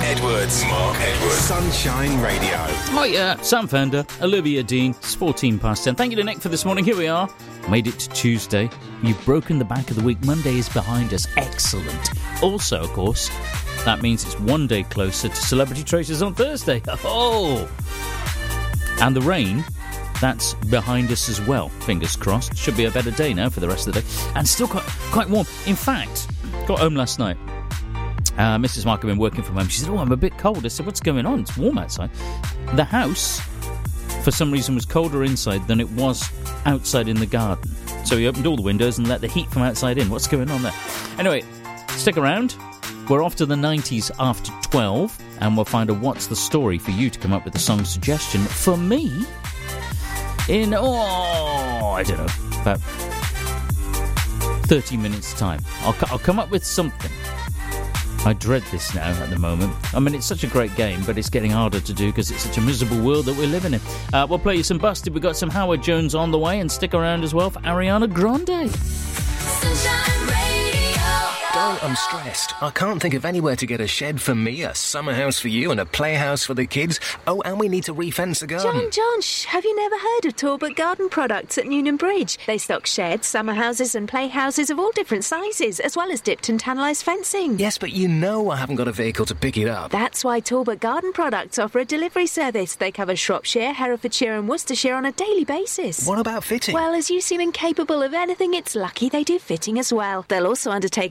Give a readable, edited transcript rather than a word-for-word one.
Edwards. Mark Edwards. Sunshine Radio. Hi, Sam Fender, Olivia Dean. It's 14 past 10. Thank you to Nick for this morning. Here we are. Made it to Tuesday. You've broken the back of the week. Monday is behind us. Excellent. Also, of course, that means it's one day closer to Celebrity Traitors on Thursday. Oh! And the rain, that's behind us as well. Fingers crossed. Should be a better day now for the rest of the day. And still quite warm. In fact, got home last night. Mrs. Mark had been working from home. She said, I'm a bit cold. I said, what's going on? It's warm outside. The house, for some reason, was colder inside than it was outside in the garden. So he opened all the windows and let the heat from outside in. What's going on there? Anyway, stick around. We're off to the 90s after 12, and we'll find a What's the Story for you to come up with a song suggestion for me in, I don't know, about 30 minutes' time. I'll come up with something. I dread this now at the moment. I mean, it's such a great game, but it's getting harder to do because it's such a miserable world that we're living in. We'll play you some Busted. We've got some Howard Jones on the way, and stick around as well for Ariana Grande. Sunshine Radio. Don't, I'm stressed. I can't think of anywhere to get a shed for me, a summer house for you, and a playhouse for the kids. Oh, and we need to refence the garden. John, have you never heard of Talbot Garden Products at Newnham Bridge? They stock sheds, summer houses and playhouses of all different sizes, as well as dipped and tannalised fencing. Yes, but you know I haven't got a vehicle to pick it up. That's why Talbot Garden Products offer a delivery service. They cover Shropshire, Herefordshire and Worcestershire on a daily basis. What about fitting? Well, as you seem incapable of anything, it's lucky they do fitting as well. They'll also undertake